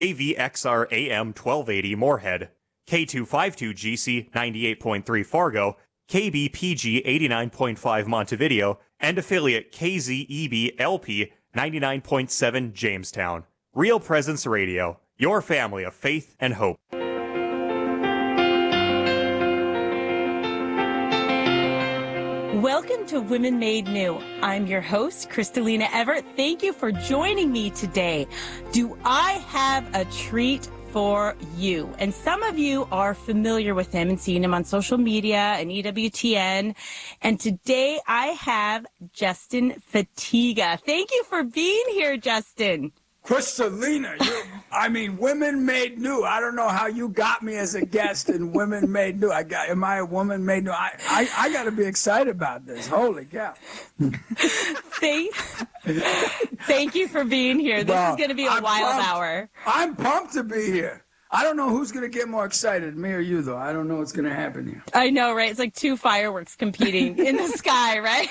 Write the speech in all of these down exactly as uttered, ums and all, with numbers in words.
A V X R A M twelve eighty Moorhead, K two fifty-two G C ninety-eight point three Fargo, K B P G eighty-nine point five Montevideo, and affiliate K Z E B L P ninety-nine point seven Jamestown. Real Presence Radio, your family of faith and hope. Welcome to Women Made New. I'm your host, Kristalina Everett. Thank you for joining me today. Do I have a treat for you? And some of you are familiar with him and seeing him on social media and E W T N. And today I have Justin Fatiga. Thank you for being here, Justin. Kristalina, you, I mean, Women Made New. I don't know how you got me as a guest in Women Made New. I got, am I a woman made new? I, I, I got to be excited about this. Holy cow. Thank, thank you for being here. This well, is going to be a I'm wild pumped. hour. I'm pumped to be here. I don't know who's going to get more excited, me or you, though. I don't know what's going to happen here. I know, right? It's like two fireworks competing in the sky, right?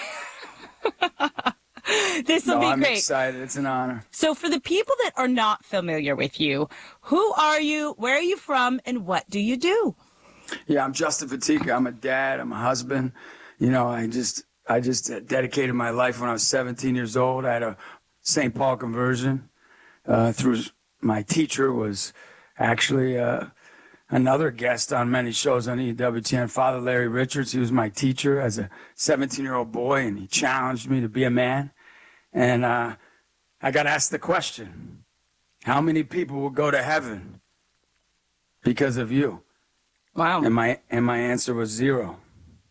This will no, be I'm great. I'm excited. It's an honor. So for the people that are not familiar with you, who are you, where are you from, and what do you do? Yeah, I'm Justin Fatiga. I'm a dad. I'm a husband. You know, I just I just dedicated my life when I was seventeen years old. I had a Saint Paul conversion. Uh, through my teacher was actually uh, another guest on many shows on E W T N, Father Larry Richards. He was my teacher as a seventeen-year-old boy, and he challenged me to be a man. And uh, I got asked the question, how many people will go to heaven because of you? Wow. And my, and my answer was zero.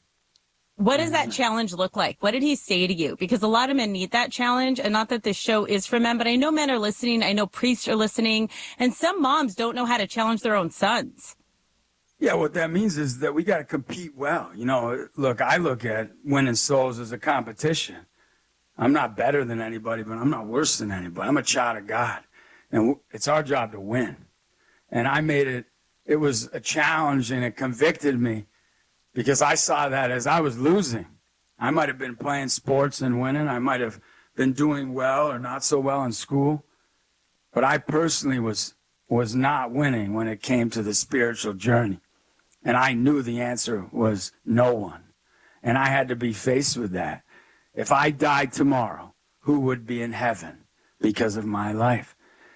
What does that challenge look like? What did he say to you? Because a lot of men need that challenge, and not that this show is for men, but I know men are listening. I know priests are listening, and some moms don't know how to challenge their own sons. Yeah, what that means is that we got to compete well. You know, look, I look at winning souls as a competition. I'm not better than anybody, but I'm not worse than anybody. I'm a child of God, and it's our job to win. And I made it, it was a challenge, and it convicted me because I saw that as I was losing. I might have been playing sports and winning. I might have been doing well or not so well in school, but I personally was was not winning when it came to the spiritual journey. And I knew the answer was no one. And I had to be faced with that. If I died tomorrow, who would be in heaven because of my life?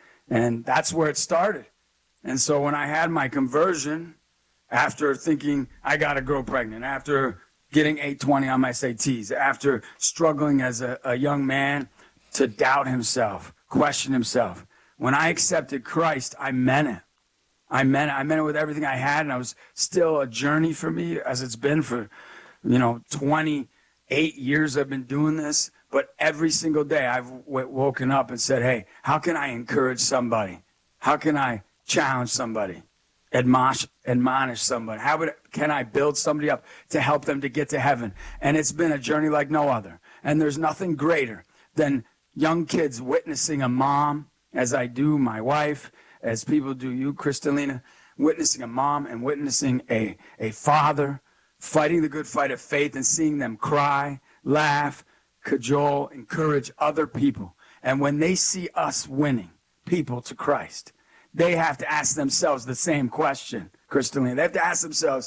And that's where it started. And so when I had my conversion, after thinking I got to grow pregnant, after getting eight twenty on my S A Ts, after struggling as a, a young man to doubt himself, question himself, when I accepted Christ, I meant it. I meant it. I meant it with everything I had, and it was still a journey for me, as it's been for, you know, twenty-eight years I've been doing this. But every single day I've w- woken up and said, hey, how can I encourage somebody? How can I challenge somebody? Admonish, admonish somebody? How would, can I build somebody up to help them to get to heaven? And it's been a journey like no other. And there's nothing greater than young kids witnessing a mom, as I do my wife, as people do you, Kristalina, witnessing a mom and witnessing a, a father fighting the good fight of faith and seeing them cry, laugh, cajole, encourage other people. And when they see us winning people to Christ, they have to ask themselves the same question, Kristalina. They have to ask themselves,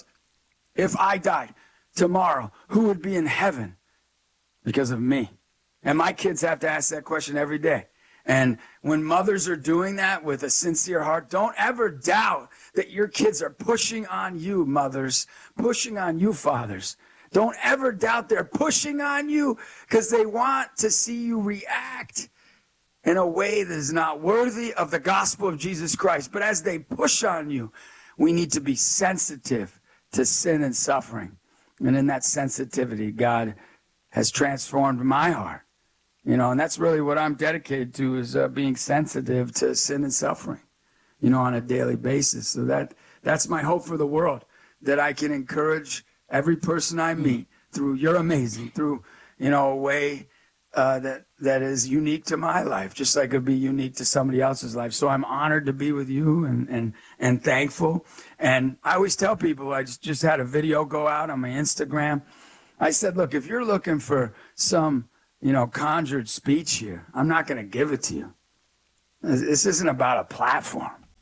if I died tomorrow, who would be in heaven because of me? And my kids have to ask that question every day. And when mothers are doing that with a sincere heart, don't ever doubt that your kids are pushing on you, mothers, pushing on you, fathers. Don't ever doubt they're pushing on you because they want to see you react in a way that is not worthy of the gospel of Jesus Christ. But as they push on you, we need to be sensitive to sin and suffering. And in that sensitivity, God has transformed my heart. You know, and that's really what I'm dedicated to, is uh, being sensitive to sin and suffering, you know, on a daily basis. So that that's my hope for the world, that I can encourage every person I meet through You're Amazing, through, you know, a way uh, that that is unique to my life, just like it would be unique to somebody else's life. So I'm honored to be with you and and, and thankful. And I always tell people, I just, just had a video go out on my Instagram. I said, look, if you're looking for some, you know, conjured speech here, I'm not going to give it to you. This isn't about a platform.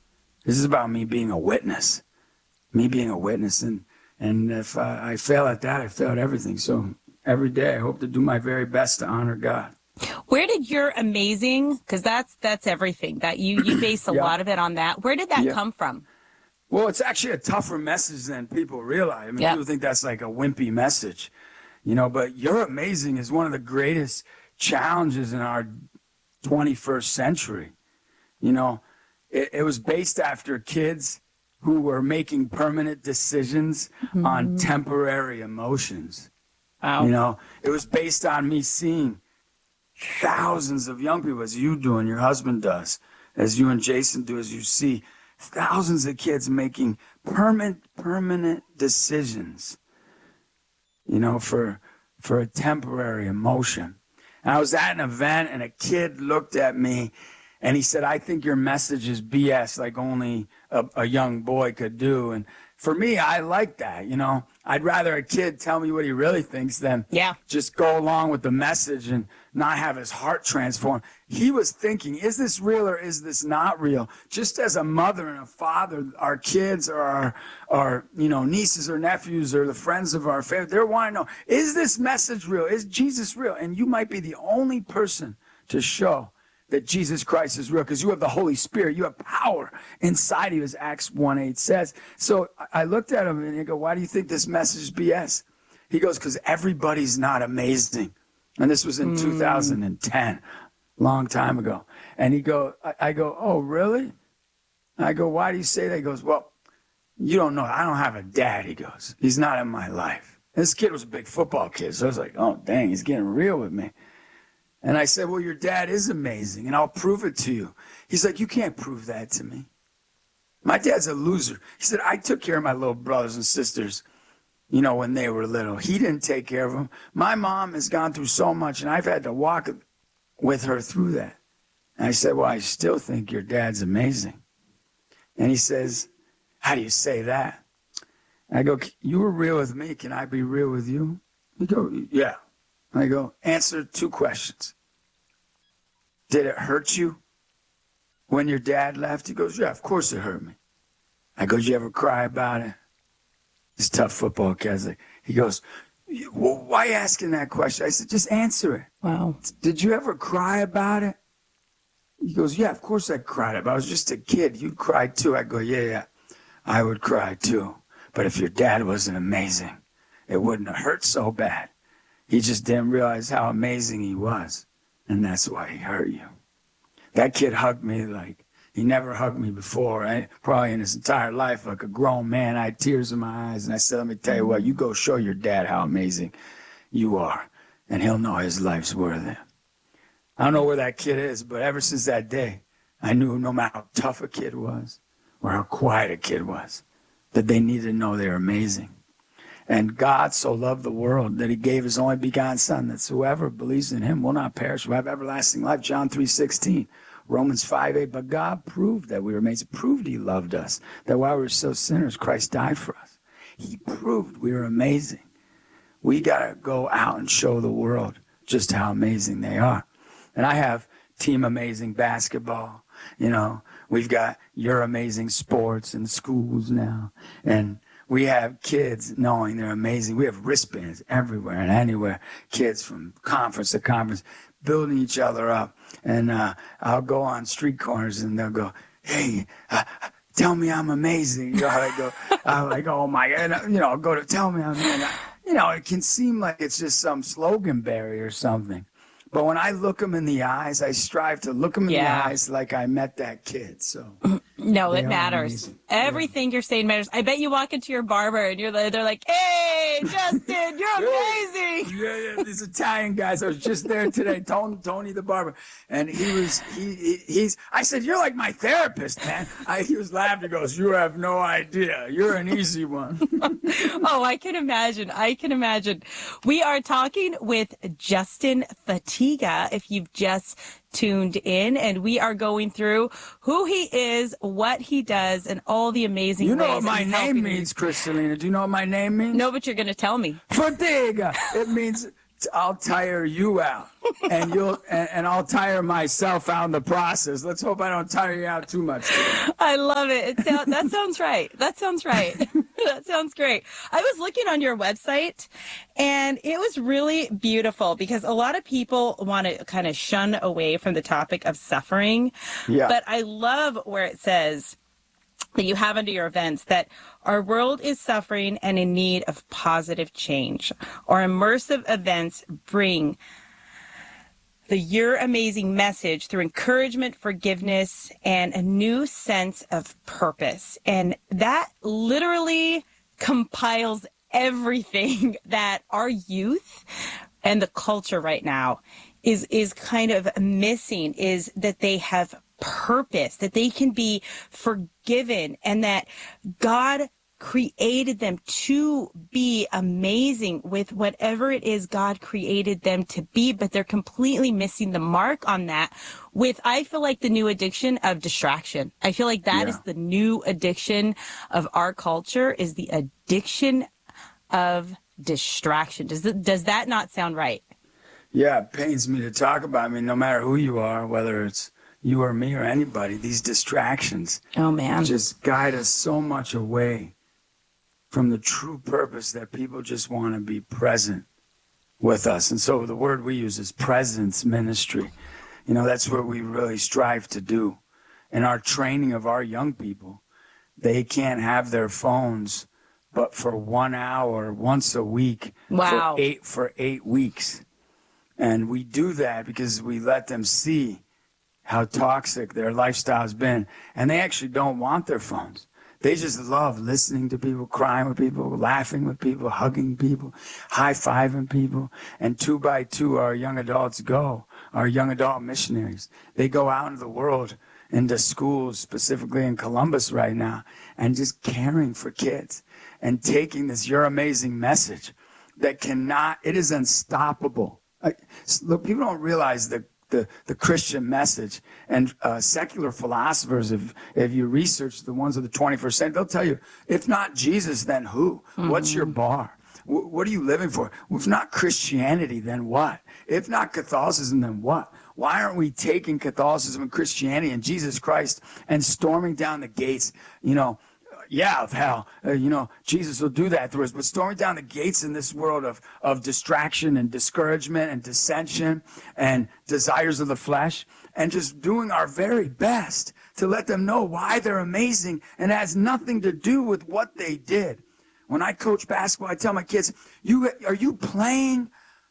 This is about me being a witness, me being a witness. And, and if I, I fail at that, I fail at everything. So every day I hope to do my very best to honor God. Where did your amazing, because that's that's everything, that you, you base a Yeah. lot of it on that. Where did that Yeah. come from? Well, it's actually a tougher message than people realize. I mean, Yeah. people think that's like a wimpy message, you know, but You're Amazing is one of the greatest challenges in our twenty-first century. You know, it, it was based after kids who were making permanent decisions mm-hmm. on temporary emotions. Wow. You know, it was based on me seeing thousands of young people, as you do and your husband does, as you and Jason do, as you see thousands of kids making permanent, permanent decisions, you know, for, for a temporary emotion. And I was at an event and a kid looked at me and he said, I think your message is B S, like only a, a young boy could do. And for me, I like that, you know. I'd rather a kid tell me what he really thinks than yeah. just go along with the message and not have his heart transformed. He was thinking, is this real or is this not real? Just as a mother and a father, our kids or our, our you know, nieces or nephews or the friends of our family, they're wanting to know, is this message real? Is Jesus real? And you might be the only person to show that Jesus Christ is real, because you have the Holy Spirit. You have power inside of you, as Acts one eight says. So I looked at him and I go, why do you think this message is B S? He goes, because everybody's not amazing. And this was in mm. two thousand ten, long time ago. And he go, I, I go, oh, really? I go, why do you say that? He goes, well, you don't know. I don't have a dad, he goes. He's not in my life. And this kid was a big football kid. So I was like, oh, dang, he's getting real with me. And I said, well, your dad is amazing, and I'll prove it to you. He's like, you can't prove that to me. My dad's a loser. He said, I took care of my little brothers and sisters, you know, when they were little. He didn't take care of them. My mom has gone through so much, and I've had to walk with her through that. And I said, well, I still think your dad's amazing. And he says, how do you say that? And I go, you were real with me. Can I be real with you? He go, yeah. I go, answer two questions. Did it hurt you when your dad left? He goes, yeah, of course it hurt me. I go, did you ever cry about it? This tough football kid. He goes, well, why are you asking that question? I said, just answer it. Wow. Did you ever cry about it? He goes, yeah, of course I cried about it. I was just a kid. You'd cry too. I go, yeah, yeah, I would cry too. But if your dad wasn't amazing, it wouldn't have hurt so bad. He just didn't realize how amazing he was, and that's why he hurt you. That kid hugged me like he never hugged me before, right? Probably in his entire life, like a grown man. I had tears in my eyes, and I said, let me tell you what, you go show your dad how amazing you are, and he'll know his life's worth it. I don't know where that kid is, but ever since that day, I knew no matter how tough a kid was or how quiet a kid was, that they needed to know they're amazing. And God so loved the world that he gave his only begotten son, that whoever believes in him will not perish, will have everlasting life. John three sixteen, Romans five eight. But God proved that we were amazing, proved he loved us, that while we were still sinners, Christ died for us. He proved we were amazing. We got to go out and show the world just how amazing they are. And I have Team Amazing Basketball. You know, we've got Your Amazing Sports in schools now. And we have kids knowing they're amazing. We have wristbands everywhere and anywhere. Kids from conference to conference building each other up. And uh, I'll go on street corners and they'll go, hey, uh, tell me I'm amazing. You know, I go, I'm like, oh my God. And, you know, I'll go to tell me I'm amazing. You know, it can seem like it's just some slogan barrier or something. But when I look them in the eyes, I strive to look them in yeah. the eyes like I met that kid. So no, it matters. Amazing. Everything yeah. you're saying matters. I bet you walk into your barber and you're like, they're like, hey, Justin, you're amazing. Yeah, yeah, these Italian guys. I was just there today, Tony, Tony the barber, and he was he, he he's. I said, you're like my therapist, man. I, he was laughing. He goes, you have no idea. You're an easy one. Oh, I can imagine. I can imagine. We are talking with Justin Fatiga, if you've just tuned in, and we are going through who he is, what he does, and all the amazing You know ways what my name means, Kristalina. Do you know what my name means? No, but you're going to tell me. Fatiga. It means I'll tire you out, and you'll and, and I'll tire myself out in the process. Let's hope I don't tire you out too much. I love it. It sounds, that sounds right. That sounds right. That sounds great. I was looking on your website, and it was really beautiful because a lot of people want to kind of shun away from the topic of suffering. Yeah. But I love where it says that you have under your events that our world is suffering and in need of positive change. Our immersive events bring the Your Amazing message through encouragement, forgiveness, and a new sense of purpose. And that literally compiles everything that our youth and the culture right now is, is kind of missing, is that they have purpose, that they can be forgiven, and that God created them to be amazing with whatever it is God created them to be, but they're completely missing the mark on that with, I feel like, the new addiction of distraction. I feel like that Yeah. is the new addiction of our culture, is the addiction of distraction. Does it, does that not sound right? Yeah, it pains me to talk about. I mean, no matter who you are, whether it's you or me or anybody, these distractions Oh, man. just guide us so much away from the true purpose that people just want to be present with us. And so the word we use is presence ministry. You know, that's what we really strive to do. In our training of our young people, they can't have their phones but for one hour once a week. Wow. For eight, for eight weeks. And we do that because we let them see how toxic their lifestyle's been. And they actually don't want their phones. They just love listening to people, crying with people, laughing with people, hugging people, high-fiving people. And two by two, our young adults go, our young adult missionaries. They go out into the world, into schools, specifically in Columbus right now, and just caring for kids and taking this Your Amazing message that cannot, it is unstoppable. Look, people don't realize the The, the Christian message, and uh, secular philosophers, if if you research the ones of the twenty-first century, they'll tell you, if not Jesus, then who? Mm-hmm. What's your bar? W- what are you living for? If not Christianity, then what? If not Catholicism, then what? Why aren't we taking Catholicism and Christianity and Jesus Christ and storming down the gates, you know, yeah, of hell. Uh, you know, Jesus will do that through us. But storming down the gates in this world of, of distraction and discouragement and dissension and desires of the flesh, and just doing our very best to let them know why they're amazing, and it has nothing to do with what they did. When I coach basketball, I tell my kids, "You are you playing,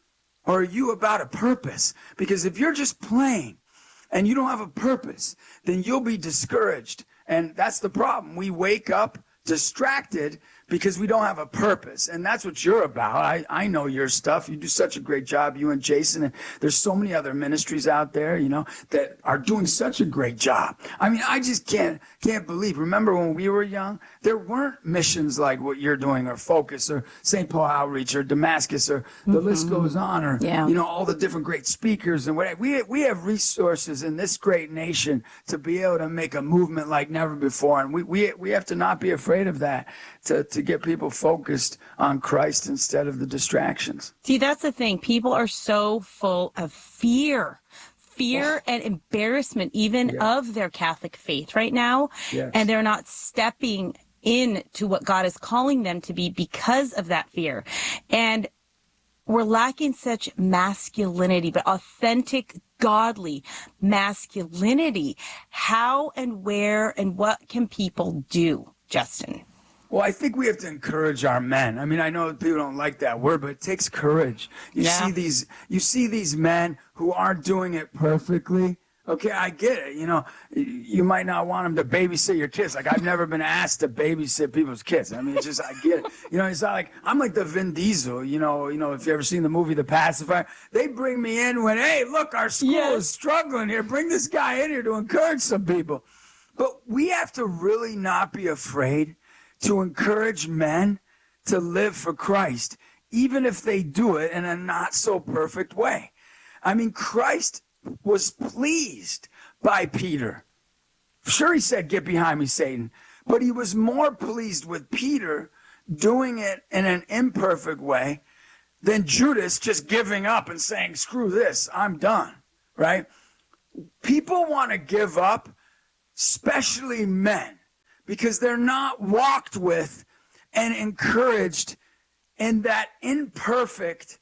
or are you about a purpose? Because if you're just playing and you don't have a purpose, then you'll be discouraged." And that's the problem. We wake up distracted because we don't have a purpose. And that's what you're about. I, I know your stuff. You do such a great job, you and Jason. And there's so many other ministries out there, you know, that are doing such a great job. I mean, I just can't can't believe. Remember when we were young, there weren't missions like what you're doing, or Focus, or Saint Paul Outreach, or Damascus, or the mm-hmm. list goes on, or, yeah. you know, all the different great speakers and whatever. We, we have resources in this great nation to be able to make a movement like never before. And we, we, we have to not be afraid of that, to, to get people focused on Christ instead of the distractions. See, that's the thing. People are so full of fear. Fear and embarrassment, even yeah. of their Catholic faith right now. Yes. And they're not stepping into what God is calling them to be because of that fear. And we're lacking such masculinity, but authentic, godly masculinity. How and where and what can people do, Justin? Well, I think we have to encourage our men. I mean, I know people don't like that word, but it takes courage. You yeah. see these, you see these men who aren't doing it perfectly. Okay, I get it. You know, you might not want them to babysit your kids. Like, I've never been asked to babysit people's kids. I mean, it's just, I get it. You know, it's not like, I'm like the Vin Diesel, you know, you know, if you ever seen the movie The Pacifier, they bring me in when, hey, look, our school yes. is struggling here. Bring this guy in here to encourage some people. But we have to really not be afraid to encourage men to live for Christ, even if they do it in a not so perfect way. I mean, Christ was pleased by Peter. Sure, he said, "Get behind me, Satan." But he was more pleased with Peter doing it in an imperfect way than Judas just giving up and saying, screw this, I'm done, right? People want to give up, especially men, because they're not walked with and encouraged in that imperfect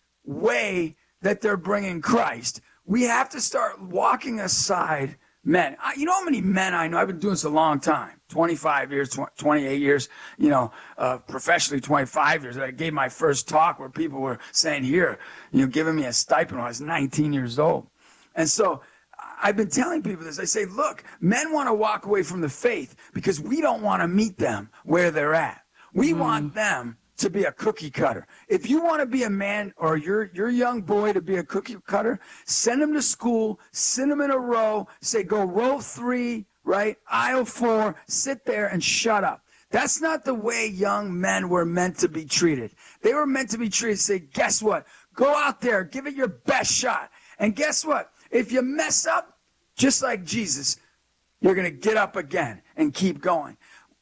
way that they're bringing Christ. We have to start walking aside men. I, you know how many men I know? I've been doing this a long time, twenty-five years, twenty-eight years, you know, uh, professionally twenty-five years. I gave my first talk where people were saying, here, you know, giving me a stipend when I was nineteen years old. And so I've been telling people this. I say, look, men want to walk away from the faith because we don't want to meet them where they're at. We mm. want them to be a cookie cutter. If you want to be a man or your your young boy to be a cookie cutter, send him to school, send him in a row, say go row three, right? Aisle four, sit there and shut up. That's not the way young men were meant to be treated. They were meant to be treated, say, guess what? Go out there, give it your best shot. And guess what? If you mess up, just like Jesus, you're going to get up again and keep going.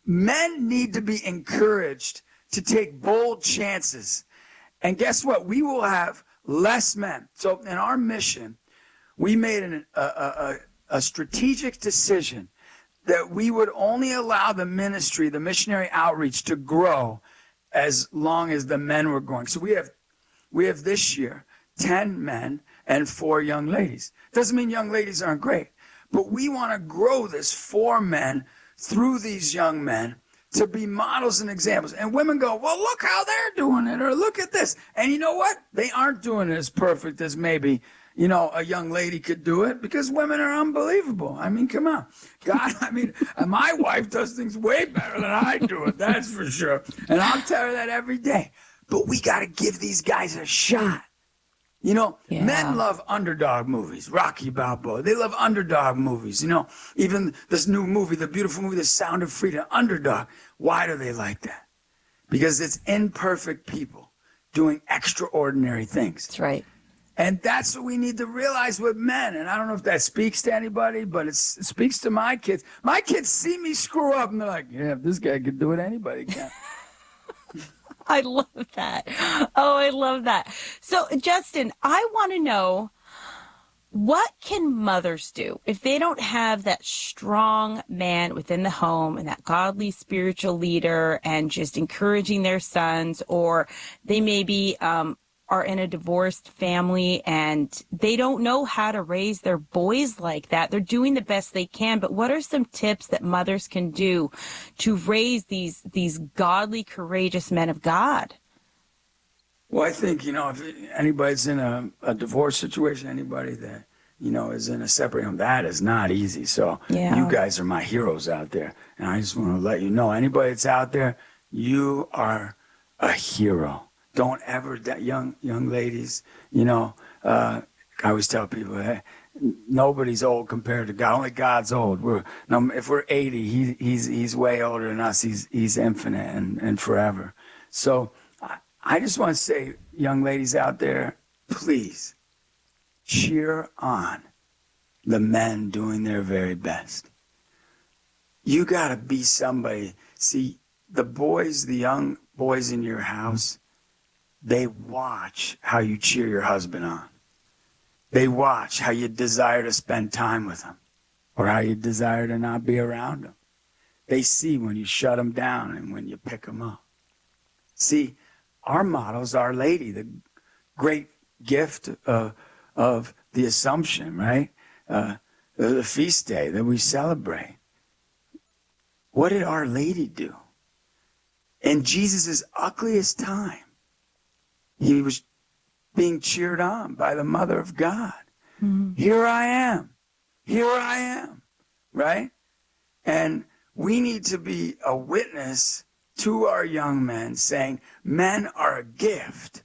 Men need to be encouraged to take bold chances. And guess what? We will have less men. So in our mission, we made an, a, a, a strategic decision that we would only allow the ministry, the missionary outreach, to grow as long as the men were growing. So we have, we have this year ten men and four young ladies. Doesn't mean young ladies aren't great, but we want to grow this four men through these young men to be models and examples. And women go, well, look how they're doing it, or look at this. And you know what? They aren't doing it as perfect as maybe, you know, a young lady could do it, because women are unbelievable. I mean, come on. God, I mean, my wife does things way better than I do it, that's for sure. And I'll tell her that every day. But we got to give these guys a shot. You know, yeah. Men love underdog movies, Rocky Balboa. They love underdog movies. You know, even this new movie, the beautiful movie, The Sound of Freedom, underdog. Why do they like that? Because it's imperfect people doing extraordinary things. That's right. And that's what we need to realize with men. And I don't know if that speaks to anybody, but it's, it speaks to my kids. My kids see me screw up, and they're like, yeah, if this guy could do it, anybody can. I love that. Oh, I love that. So, Justin, I want to know, what can mothers do if they don't have that strong man within the home and that godly spiritual leader and just encouraging their sons, or they maybe um, are in a divorced family and they don't know how to raise their boys like that? They're doing the best they can, but what are some tips that mothers can do to raise these these godly, courageous men of God? Well, I think, you know, if anybody's in a, a divorce situation, anybody that, you know, is in a separate home, that is not easy. So yeah. You guys are my heroes out there. And I just want to let you know, anybody that's out there, you are a hero. Don't ever, young young ladies, you know, uh, I always tell people, hey, nobody's old compared to God. Only God's old. We're, no, if we're eighty, he, he's he's way older than us. He's he's infinite and, and forever. So I, I just want to say, young ladies out there, please cheer on the men doing their very best. You got to be somebody. See, the boys, the young boys in your house, they watch how you cheer your husband on. They watch how you desire to spend time with him, or how you desire to not be around him. They see when you shut him down and when you pick him up. See, our motto is Our Lady, the great gift uh, of the Assumption, right? Uh, the, the feast day that we celebrate. What did Our Lady do? In Jesus' ugliest time, he was being cheered on by the Mother of God. Mm-hmm. Here I am. Here I am. Right? And we need to be a witness to our young men, saying, men are a gift.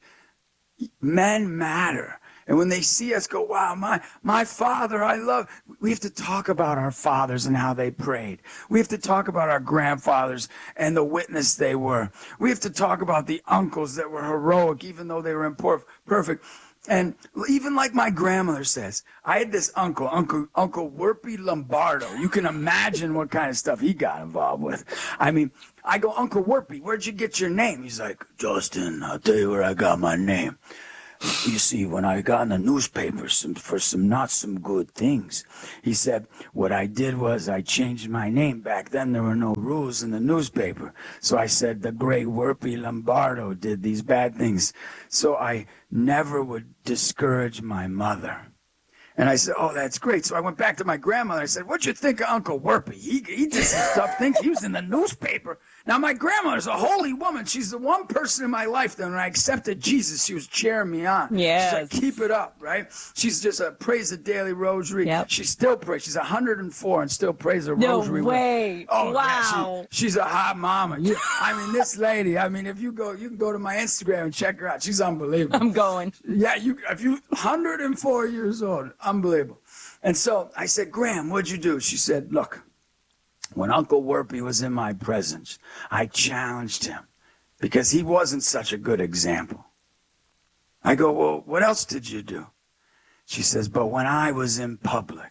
Men matter. And when they see us go, wow, my, my father, I love, we have to talk about our fathers and how they prayed. We have to talk about our grandfathers and the witness they were. We have to talk about the uncles that were heroic, even though they were imperfect. And even like my grandmother says, I had this uncle, Uncle Uncle Werpy Lombardo. You can imagine what kind of stuff he got involved with. I mean, I go, Uncle Werpy, where'd you get your name? He's like, Justin, I'll tell you where I got my name. You see, when I got in the newspaper some, for some not some good things, he said, what I did was I changed my name. Back then, there were no rules in the newspaper. So I said, the great Werpy Lombardo did these bad things. So I never would discourage my mother. And I said, oh, that's great. So I went back to my grandmother. I said, what'd you think of Uncle Werpy? He, he did some tough things. He was in the newspaper. Now, my grandmother's a holy woman. She's the one person in my life that when I accepted Jesus, she was cheering me on. Yes. She's like, keep it up, right? She's just a praise the daily rosary. Yep. She still prays. She's one hundred four and still prays the No rosary. way. Oh, wow. Yeah, she, she's a hot mama. You, I mean, this lady, I mean, if you go, you can go to my Instagram and check her out. She's unbelievable. I'm going. Yeah, you if you one hundred four years old, unbelievable. And so I said, Graham, what'd you do? She said, look, when Uncle Werpy was in my presence, I challenged him because he wasn't such a good example. I go, well, what else did you do? She says, but when I was in public,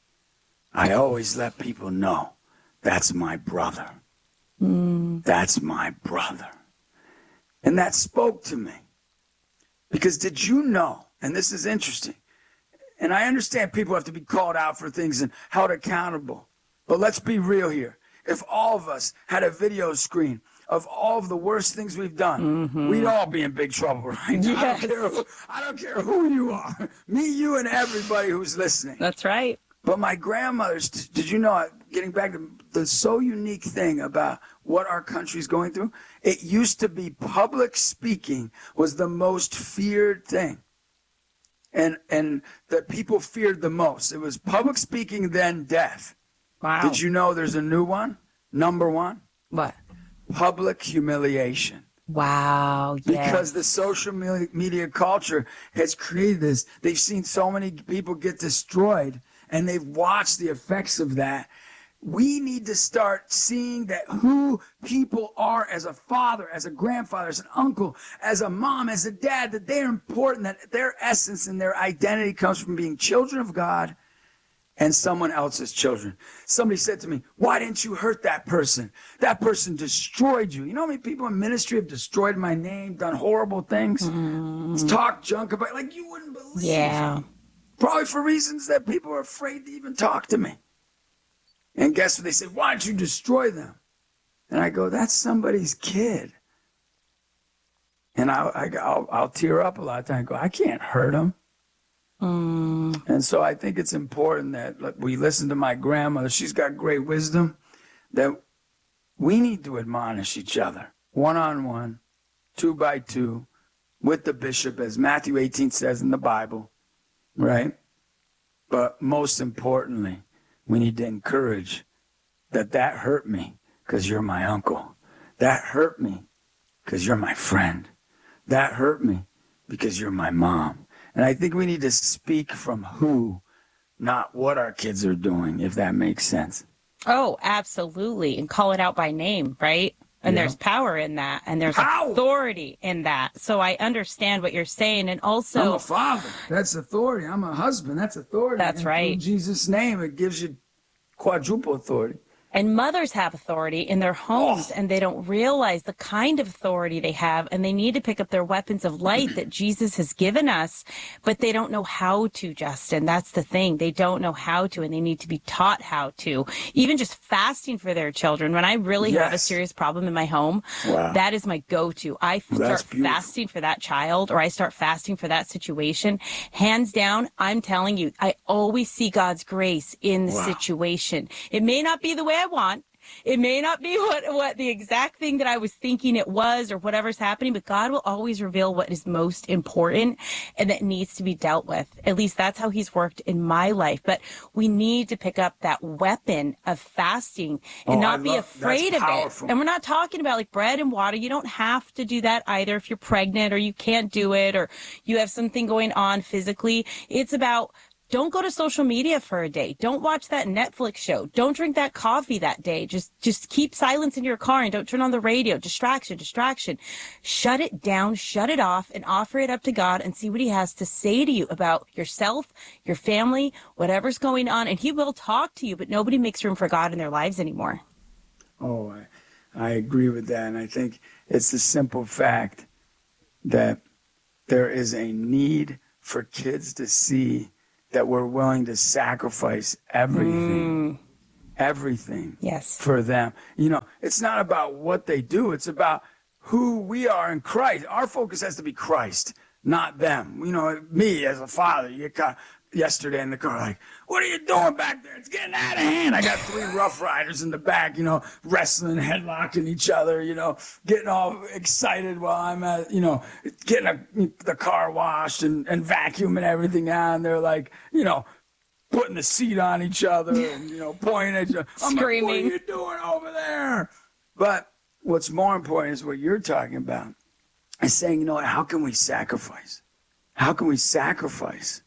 I always let people know that's my brother. Mm. That's my brother. And that spoke to me. Because did you know, and this is interesting, and I understand people have to be called out for things and held accountable. But let's be real here. If all of us had a video screen of all of the worst things we've done, mm-hmm. we'd all be in big trouble right now. Yes. I don't care who, I don't care who you are. Me, you, and everybody who's listening. That's right. But my grandmother's, did you know, getting back to the so unique thing about what our country's going through, it used to be public speaking was the most feared thing. And and that people feared the most. It was public speaking, then death. Wow. Did you know there's a new one? Number one? What? Public humiliation. Wow, yes. Because the social media culture has created this. They've seen so many people get destroyed, and they've watched the effects of that. We need to start seeing that who people are as a father, as a grandfather, as an uncle, as a mom, as a dad, that they're important, that their essence and their identity comes from being children of God and someone else's children. Somebody said to me, why didn't you hurt that person? That person destroyed you. You know how many people in ministry have destroyed my name, done horrible things, mm. talked junk about, like you wouldn't believe. Yeah. Probably for reasons that people are afraid to even talk to me. And guess what? They say, why don't you destroy them? And I go, that's somebody's kid. And I, I, I'll, I'll tear up a lot of times and go, I can't hurt them. Mm. And so I think it's important that like, we listen to my grandmother. She's got great wisdom, that we need to admonish each other, one-on-one, two by two, with the bishop, as Matthew eighteen says in the Bible, right? But most importantly, we need to encourage that that hurt me because you're my uncle. That hurt me because you're my friend. That hurt me because you're my mom. And I think we need to speak from who, not what our kids are doing, if that makes sense. Oh, absolutely. And call it out by name, right? And yeah. There's power in that, and there's power. Authority in that. So I understand what you're saying. And also, I'm a father. That's authority. I'm a husband. That's authority. That's and right. In Jesus' name, it gives you quadruple authority. And mothers have authority in their homes, oh. and they don't realize the kind of authority they have, and they need to pick up their weapons of light that Jesus has given us, but they don't know how to, Justin. That's the thing. They don't know how to, and they need to be taught how to. Even just fasting for their children. When I really yes. have a serious problem in my home, wow. that is my go-to. I well, start fasting for that child, or I start fasting for that situation. Hands down, I'm telling you, I always see God's grace in the wow. situation. It may not be the way I want. It may not be what, what the exact thing that I was thinking it was or whatever's happening, but God will always reveal what is most important and that needs to be dealt with. At least that's how he's worked in my life. But we need to pick up that weapon of fasting and oh, not I be love, afraid of it. And we're not talking about like bread and water. You don't have to do that either if you're pregnant or you can't do it or you have something going on physically. It's about Don't go to social media for a day. Don't watch that Netflix show. Don't drink that coffee that day. Just, just keep silence in your car and don't turn on the radio. Distraction, distraction. Shut it down, shut it off, and offer it up to God and see what he has to say to you about yourself, your family, whatever's going on. And he will talk to you, but nobody makes room for God in their lives anymore. Oh, I, I agree with that. And I think it's the simple fact that there is a need for kids to see that we're willing to sacrifice everything, mm. everything yes. for them. You know, it's not about what they do. It's about who we are in Christ. Our focus has to be Christ, not them. You know, me as a father, you get caught yesterday in the car like, what are you doing back there? It's getting out of hand. I got three Rough Riders in the back, you know, wrestling, headlocking each other, you know, getting all excited while I'm at, you know, getting a, the car washed and, and vacuuming everything out. And they're like, you know, putting the seat on each other and, you know, pointing at each other. I'm Screaming. Like, what are you doing over there? But what's more important is what you're talking about. Is saying, you know what, how can we sacrifice? How can we sacrifice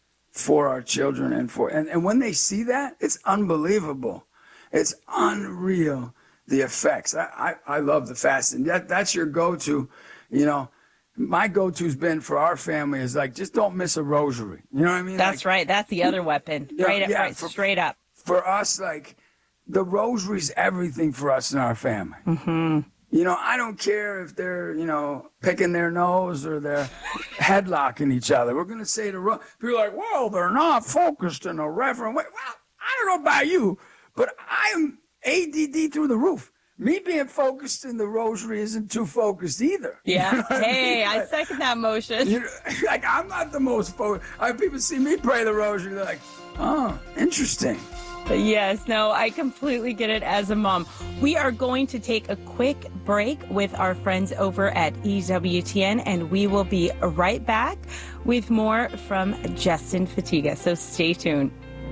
for our children and for, and, and when they see that, it's unbelievable. It's unreal, the effects. I, I, I love the fasting. That, that's your go-to, you know. My go-to's been for our family is like, just don't miss a rosary. You know what I mean? That's like, right. That's the other weapon. Yeah, right, yeah, right for, straight up. For us, like, the rosary's everything for us in our family. Mm-hmm. You know, I don't care if they're, you know, picking their nose or they're headlocking each other. We're going to say to ro- people like, well, they're not focused in a reverent way. Well, I don't know about you, but I'm A D D through the roof. Me being focused in the rosary isn't too focused either. Yeah. You know Hey, I, mean? I second that motion. You know, like, I'm not the most focused. I have people see me pray the rosary. They're like, oh, interesting. Yes, no, I completely get it as a mom. We are going to take a quick break with our friends over at E W T N, and we will be right back with more from Justin Fatiga. So stay tuned.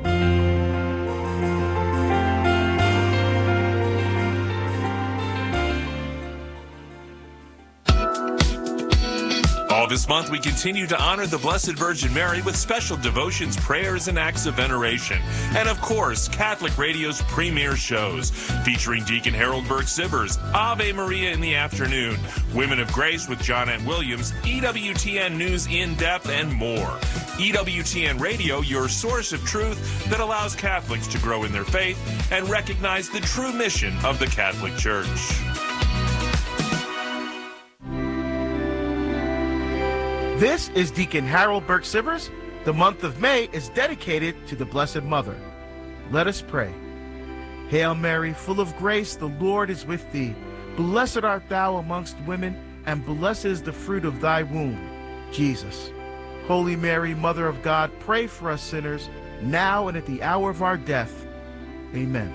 All this month, we continue to honor the Blessed Virgin Mary with special devotions, prayers, and acts of veneration. And of course, Catholic Radio's premier shows, featuring Deacon Harold Burke-Sivers, Ave Maria in the afternoon, Women of Grace with John N. Williams, E W T N News in Depth, and more. E W T N Radio, your source of truth that allows Catholics to grow in their faith and recognize the true mission of the Catholic Church. This is Deacon Harold Burke-Sivers. The month of May is dedicated to the Blessed Mother. Let us pray. Hail Mary, full of grace, the Lord is with thee. Blessed art thou amongst women, and blessed is the fruit of thy womb, Jesus. Holy Mary, Mother of God, pray for us sinners, now and at the hour of our death. Amen.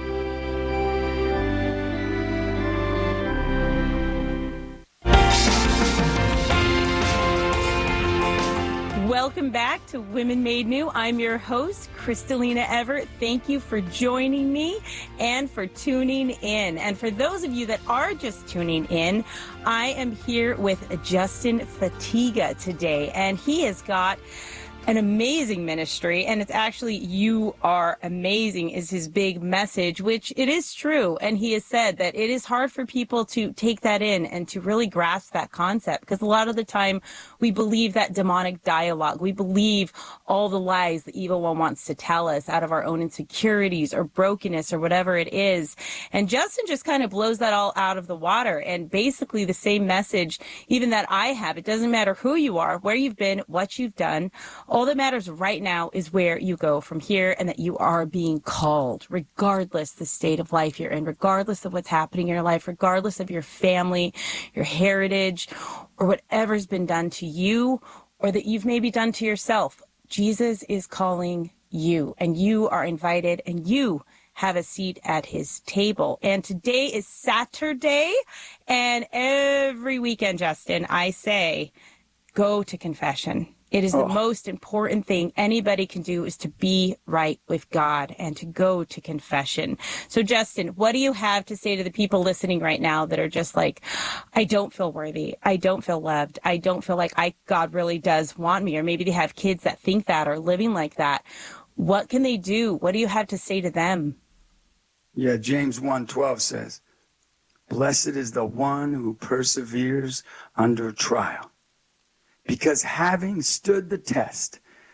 Welcome back to Women Made New. I'm your host, Kristalina Everett. Thank you for joining me and for tuning in. And for those of you that are just tuning in, I am here with Justin Fatiga today, and he has got an amazing ministry, and it's actually "You Are Amazing" is his big message, which it is true. And he has said that it is hard for people to take that in and to really grasp that concept, because a lot of the time we believe that demonic dialogue. We believe all the lies the evil one wants to tell us out of our own insecurities or brokenness or whatever it is. And Justin just kind of blows that all out of the water. And basically the same message, even that I have, it doesn't matter who you are, where you've been, what you've done. All that matters right now is where you go from here, and that you are being called, regardless the state of life you're in, regardless of what's happening in your life, regardless of your family, your heritage, or whatever's been done to you or that you've maybe done to yourself. Jesus is calling you, and you are invited, and you have a seat at his table. And today is Saturday, and every weekend, Justin, I say, go to confession. It is Oh. the most important thing anybody can do is to be right with God and to go to confession. So Justin, what do you have to say to the people listening right now that are just like, I don't feel worthy. I don't feel loved. I don't feel like I God really does want me. Or maybe they have kids that think that or living like that. What can they do? What do you have to say to them? Yeah, James one twelve says, blessed is the one who perseveres under trial. Because having stood the test,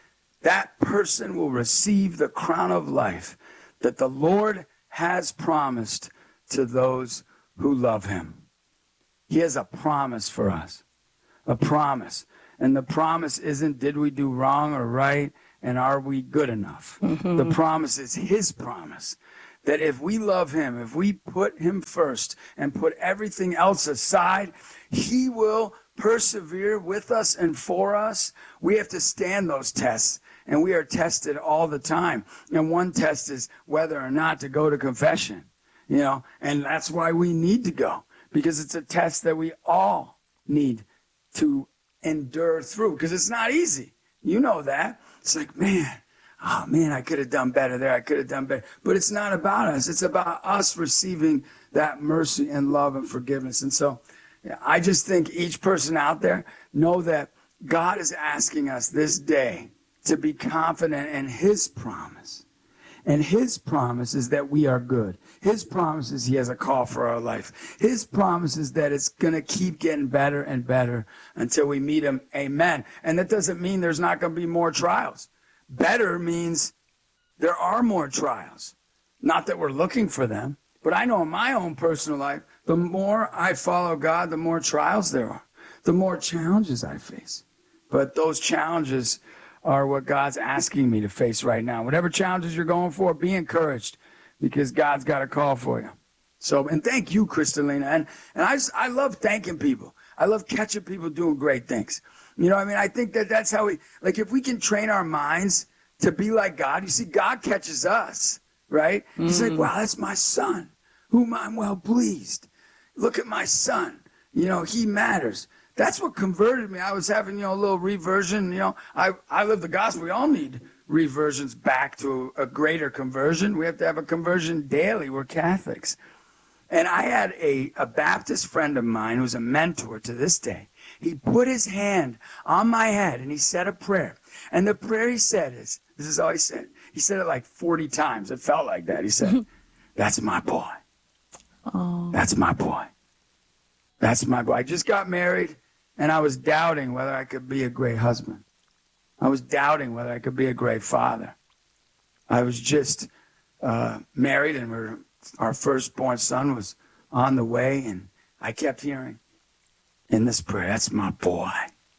that person will receive the crown of life that the Lord has promised to those who love him. He has a promise for us, a promise. And the promise isn't did we do wrong or right and are we good enough? Mm-hmm. The promise is his promise. That if we love him, if we put him first and put everything else aside, he will persevere with us and for us. We have to stand those tests, and we are tested all the time. And one test is whether or not to go to confession, you know, and that's why we need to go, because it's a test that we all need to endure through, because it's not easy. You know that. It's like, man, oh, man, I could have done better there. I could have done better. But it's not about us. It's about us receiving that mercy and love and forgiveness. And so yeah, I just think each person out there know that God is asking us this day to be confident in his promise. And his promise is that we are good. His promise is he has a call for our life. His promise is that it's going to keep getting better and better until we meet him. Amen. And that doesn't mean there's not going to be more trials. Better means there are more trials. Not that we're looking for them, but I know in my own personal life, the more I follow God, the more trials there are, the more challenges I face. But those challenges are what God's asking me to face right now. Whatever challenges you're going for, be encouraged, because God's got a call for you. So, and thank you, Kristalina. And, and I, just, I love thanking people. I love catching people doing great things. You know what I mean? I think that that's how we, like, if we can train our minds to be like God, you see, God catches us, right? Mm. He's like, wow, that's my son, whom I'm well pleased. Look at my son. You know, he matters. That's what converted me. I was having, you know, a little reversion. You know, I, I live the gospel. We all need reversions back to a greater conversion. We have to have a conversion daily. We're Catholics. And I had a, a Baptist friend of mine who's a mentor to this day. He put his hand on my head and he said a prayer. And the prayer he said is, this is all he said. He said it like forty times. It felt like that. He said, that's my boy. Oh. That's my boy. That's my boy. I just got married and I was doubting whether I could be a great husband. I was doubting whether I could be a great father. I was just uh, married and we're, our firstborn son was on the way, and I kept hearing in this prayer, that's my boy.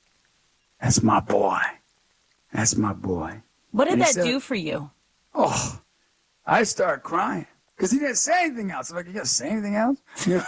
That's my boy. That's my boy. What did and that said, do for you? Oh, I started crying because he didn't say anything else. I'm like, you gonna say anything else? You know?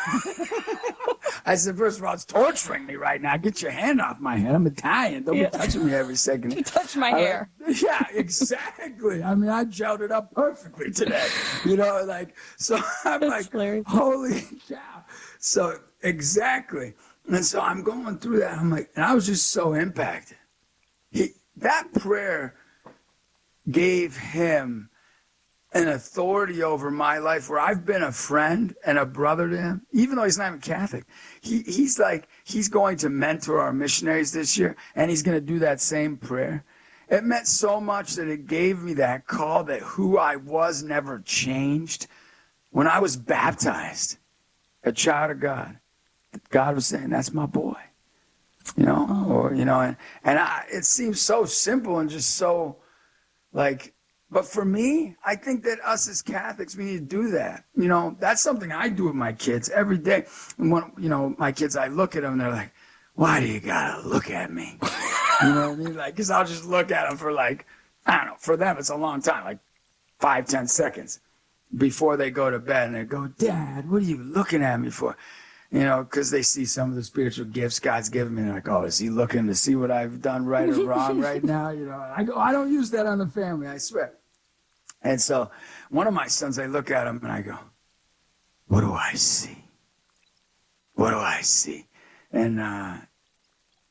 I said, first of all, it's torturing me right now. Get your hand off my head. I'm Italian. Don't yeah. be touching me every second. You touch my I, hair. Yeah, exactly. I mean, I gelled it up perfectly today. You know, like, so I'm That's like, hilarious. holy cow. So, exactly. And so I'm going through that. I'm like, and I was just so impacted. He, that prayer gave him an authority over my life where I've been a friend and a brother to him, even though he's not even Catholic. He, he's like, he's going to mentor our missionaries this year, and he's going to do that same prayer. It meant so much that it gave me that call that who I was never changed. When I was baptized, a child of God, God was saying, that's my boy. You know, oh. or, you know, and, and I, it seems so simple and just so like, but for me, I think that us as Catholics, we need to do that. You know, that's something I do with my kids every day. And when, you know, my kids, I look at them and they're like, why do you gotta look at me? You know what I mean? Like, cause I'll just look at them for like, I don't know, for them it's a long time, like five, ten seconds before they go to bed, and they go, Dad, what are you looking at me for? You know, because they see some of the spiritual gifts God's given me. They're like, oh, is he looking to see what I've done right or wrong right now? You know, I go, I don't use that on the family, I swear. And so one of my sons, I look at him and I go, what do I see? What do I see? And uh,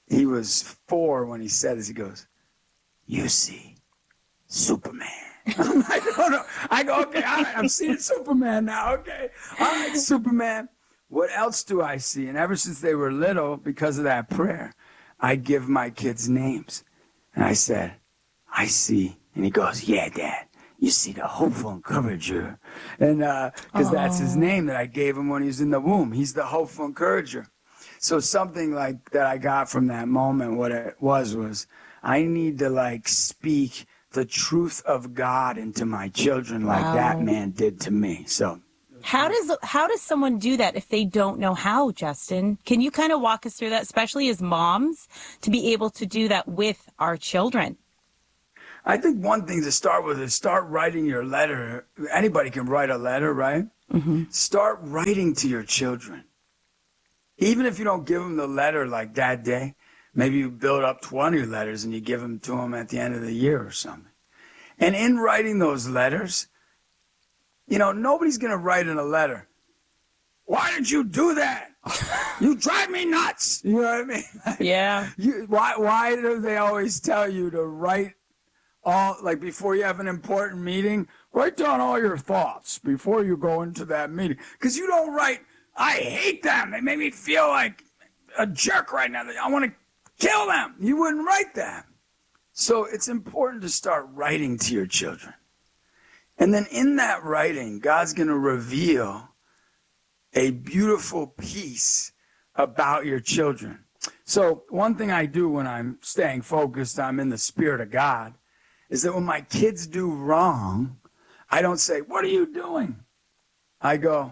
he was four when he said this. He goes, "You see, Superman." I'm like, "Oh no." I go, "Okay, all right, I'm seeing Superman now. Okay, all right, Superman. What else do I see?" And ever since they were little, because of that prayer, I give my kids names. And I said, "I see." And he goes, "Yeah, Dad. You see the hopeful encourager." And because uh, that's his name that I gave him when he was in the womb. He's the hopeful encourager. So something like that I got from that moment, what it was, was I need to like speak the truth of God into my children like Wow. that man did to me. So how does how does someone do that if they don't know how, Justin? Can you kind of walk us through that, especially as moms, to be able to do that with our children? I think one thing to start with is start writing your letter. Anybody can write a letter, right? Mm-hmm. Start writing to your children. Even if you don't give them the letter like that day, maybe you build up twenty letters and you give them to them at the end of the year or something. And in writing those letters, you know, nobody's going to write in a letter, "Why did you do that? You drive me nuts." You know what I mean? Yeah. You, why, why do they always tell you to write all, like before you have an important meeting, write down all your thoughts before you go into that meeting? Because you don't write, "I hate them. They made me feel like a jerk right now. I want to kill them." You wouldn't write that. So it's important to start writing to your children. And then in that writing, God's going to reveal a beautiful piece about your children. So one thing I do when I'm staying focused, I'm in the Spirit of God, is that when my kids do wrong, I don't say, "What are you doing?" I go,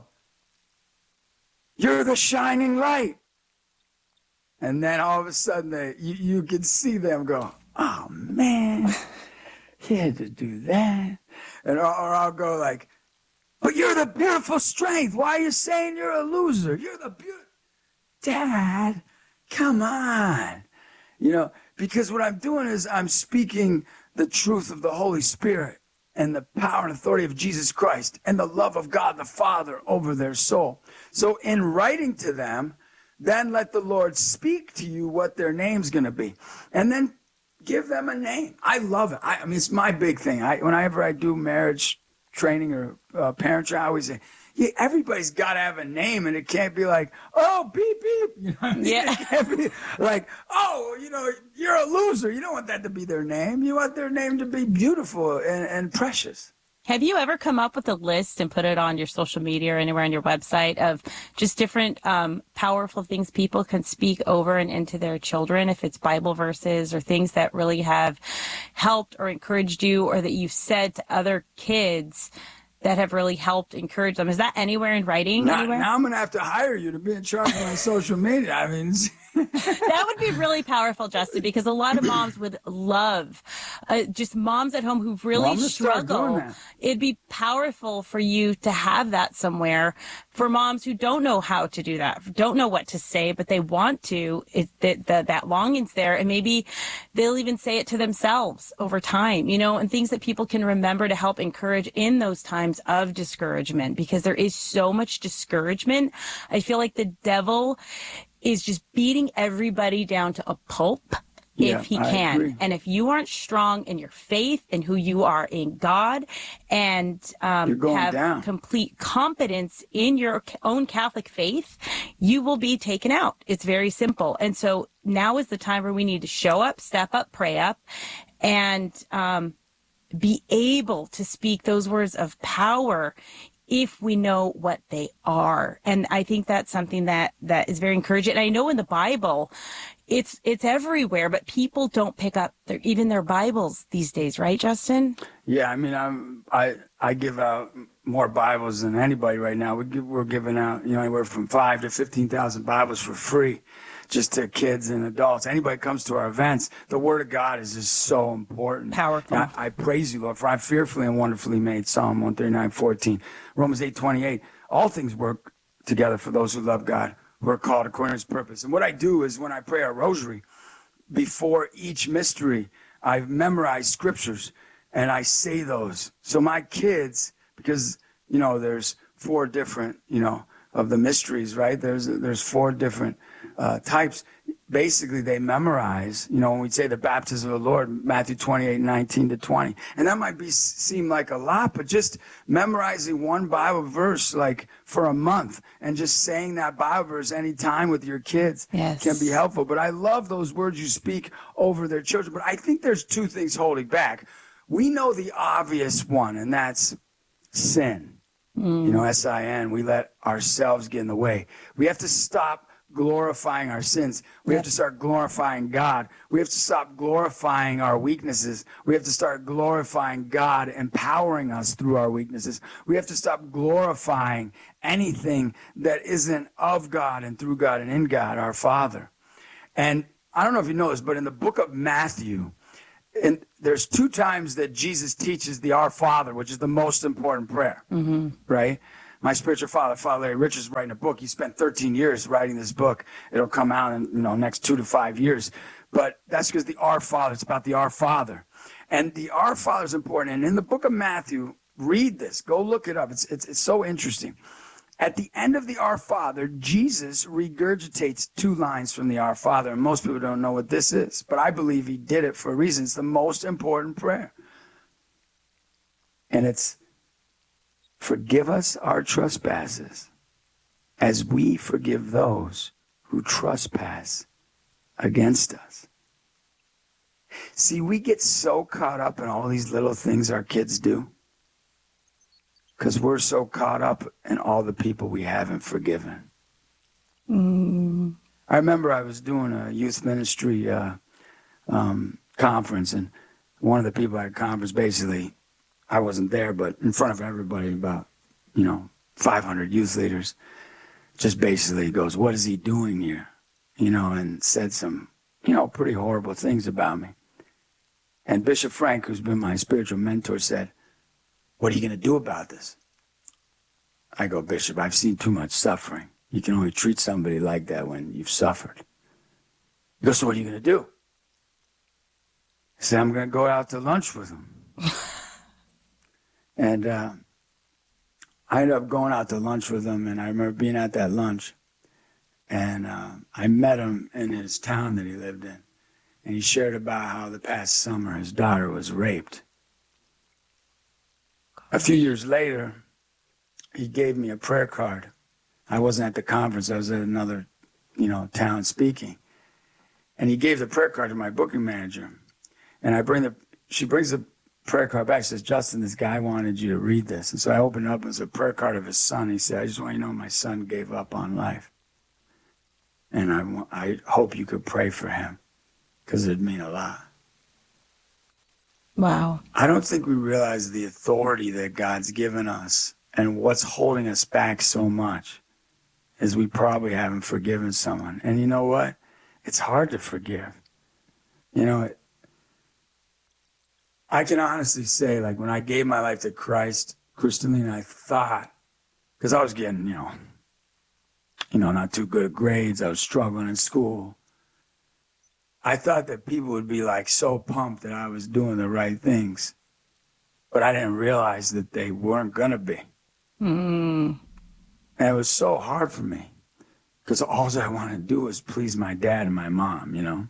"You're the shining light." And then all of a sudden, they, you, you can see them go, "Oh, man, he had to do that." And, or, or I'll go like, "But you're the beautiful strength. Why are you saying you're a loser? You're the beautiful." Dad, come on. You know, because what I'm doing is I'm speaking the truth of the Holy Spirit and the power and authority of Jesus Christ and the love of God the Father over their soul. So in writing to them, then let the Lord speak to you what their name's going to be. And then give them a name. I love it. I, I mean, it's my big thing. I, whenever I do marriage training or uh, parent training, I always say, yeah, everybody's got to have a name, and it can't be like, "Oh, beep, beep." You know what I mean? Yeah. It can't be like, "Oh, you know, you're a loser." You don't want that to be their name. You want their name to be beautiful and, and precious. Have you ever come up with a list and put it on your social media or anywhere on your website of just different um, powerful things people can speak over and into their children, if it's Bible verses or things that really have helped or encouraged you, or that you've said to other kids that have really helped encourage them? Is that anywhere in writing? Now, anywhere? now I'm going to have to hire you to be in charge of my social media. I mean, that would be really powerful, Justin, because a lot of moms would love, uh, just moms at home who really Well, I'm gonna start doing struggle. that. It'd be powerful for you to have that somewhere for moms who don't know how to do that, don't know what to say, but they want to. It, that, that, that longing's there, and maybe they'll even say it to themselves over time, you know, and things that people can remember to help encourage in those times of discouragement, because there is so much discouragement. I feel like the devil is just beating everybody down to a pulp Yeah, if he I can. agree. And if you aren't strong in your faith and who you are in God, and um, You're going have down. complete competence in your own Catholic faith, you will be taken out. It's very simple. And so now is the time where we need to show up, step up, pray up, and um, be able to speak those words of power if we know what they are. And I think that's something that, that is very encouraging. And I know in the Bible, it's it's everywhere, but people don't pick up their, even their Bibles these days, right, Justin? Yeah, I mean, I'm, I I give out more Bibles than anybody right now. We give, we're giving out, you know, anywhere from five to fifteen thousand Bibles for free, just to kids and adults. Anybody comes to our events, the Word of God is just so important. Powerful. I, I praise you, Lord, for I'm fearfully and wonderfully made. Psalm one thirty-nine, fourteen, Romans eight, twenty-eight. All things work together for those who love God, who are called according to His purpose. And what I do is when I pray a rosary, before each mystery, I memorize scriptures and I say those. So my kids, because, you know, there's four different, you know, of the mysteries, right? There's there's four different uh, types. basically they memorize, you know, when we say the baptism of the Lord, Matthew twenty-eight, nineteen to twenty. And that might be seem like a lot, but just memorizing one Bible verse like for a month and just saying that Bible verse anytime with your kids yes. can be helpful. But I love those words you speak over their children. But I think there's two things holding back. We know the obvious one, and that's sin. Mm. You know, S I N, we let ourselves get in the way. We have to stop glorifying our sins. We have to start glorifying God. We have to stop glorifying our weaknesses. We have to start glorifying God, empowering us through our weaknesses. We have to stop glorifying anything that isn't of God and through God and in God, our Father. And I don't know if you know this, but in the book of Matthew, and there's two times that Jesus teaches the Our Father, which is the most important prayer, mm-hmm. right? My spiritual father, Father Larry Richards, is writing a book. He spent thirteen years writing this book. It'll come out in, you know, next two to five years. But that's because the Our Father, it's about the Our Father. And the Our Father is important. And in the book of Matthew, read this. Go look it up. It's, it's, it's so interesting. At the end of the Our Father, Jesus regurgitates two lines from the Our Father. And most people don't know what this is. But I believe he did it for a reason. It's the most important prayer. And it's, forgive us our trespasses as we forgive those who trespass against us. See, we get so caught up in all these little things our kids do because we're so caught up in all the people we haven't forgiven. Mm. I remember I was doing a youth ministry uh, um, conference, and one of the people at the conference basically, I wasn't there, but in front of everybody, about, you know, five hundred youth leaders, just basically goes, what is he doing here? You know, and said some, you know, pretty horrible things about me. And Bishop Frank, who's been my spiritual mentor, said, what are you going to do about this? I go, Bishop, I've seen too much suffering. You can only treat somebody like that when you've suffered. He goes, so what are you going to do? I said, I'm going to go out to lunch with him. And uh, I ended up going out to lunch with him, and I remember being at that lunch, and uh, I met him in his town that he lived in, and he shared about how the past summer his daughter was raped. A few years later, he gave me a prayer card. I wasn't at the conference. I was at another, you know, town speaking. And he gave the prayer card to my booking manager. And I bring the, she brings the prayer card back. She says, Justin, this guy wanted you to read this. And so I opened it up, and it was a prayer card of his son. He said, I just want you to know my son gave up on life. And I, I hope you could pray for him because it'd mean a lot. Wow. I don't think we realize the authority that God's given us, and what's holding us back so much is we probably haven't forgiven someone. And you know what? It's hard to forgive. You know, it, I can honestly say, like, when I gave my life to Christ, Kristalina, I thought, because I was getting, you know, you know, not too good at grades. I was struggling in school. I thought that people would be, like, so pumped that I was doing the right things. But I didn't realize that they weren't going to be. Mm. And it was so hard for me because all I wanted to do was please my dad and my mom, you know.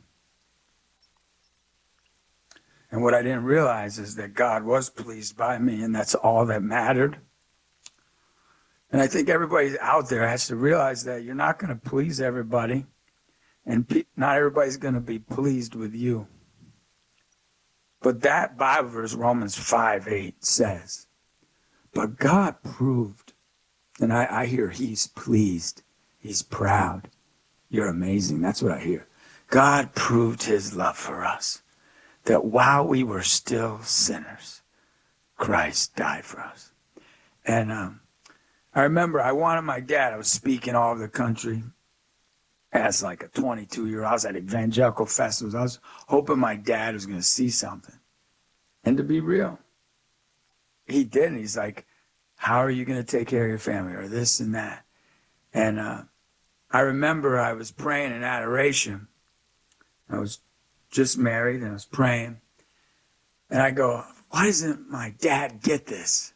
And what I didn't realize is that God was pleased by me, and that's all that mattered. And I think everybody out there has to realize that you're not going to please everybody, and pe- not everybody's going to be pleased with you. But that Bible verse, Romans five eight, says, but God proved, and I, I hear he's pleased, he's proud. You're amazing. That's what I hear. God proved his love for us, that while we were still sinners, Christ died for us. And um, I remember I wanted my dad, I was speaking all over the country as like a twenty-two-year-old. I was at evangelical festivals. I was hoping my dad was going to see something. And to be real, he didn't. He's like, how are you going to take care of your family, or this and that? And uh, I remember I was praying in adoration. I was just married, and I was praying. And I go, why doesn't my dad get this?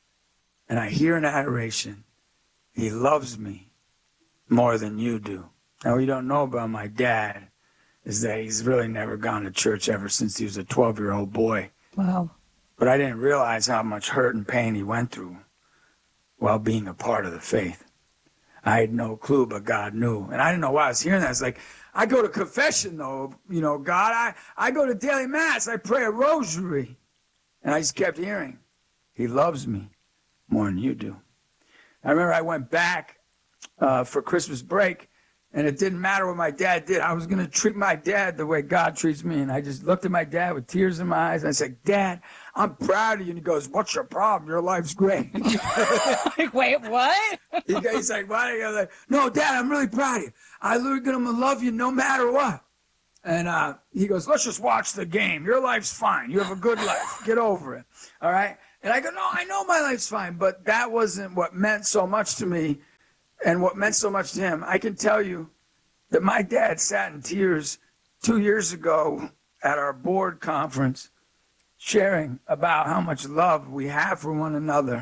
And I hear in adoration, he loves me more than you do. Now, what you don't know about my dad is that he's really never gone to church ever since he was a twelve-year-old boy. Wow. But I didn't realize how much hurt and pain he went through while being a part of the faith. I had no clue, but God knew. And I didn't know why I was hearing that. It's like, I go to confession, though. You know, God, I, I go to daily mass. I pray a rosary. And I just kept hearing, he loves me more than you do. I remember I went back uh, for Christmas break, and it didn't matter what my dad did. I was going to treat my dad the way God treats me. And I just looked at my dad with tears in my eyes. And I said, Dad, I'm proud of you. And he goes, what's your problem? Your life's great. Like, wait, what? he, he's like, why? I was like, no, Dad, I'm really proud of you. I literally going to love you no matter what. And uh, he goes, let's just watch the game. Your life's fine. You have a good life. Get over it. All right? And I go, no, I know my life's fine. But that wasn't what meant so much to me. And what meant so much to him, I can tell you that my dad sat in tears two years ago at our board conference sharing about how much love we have for one another.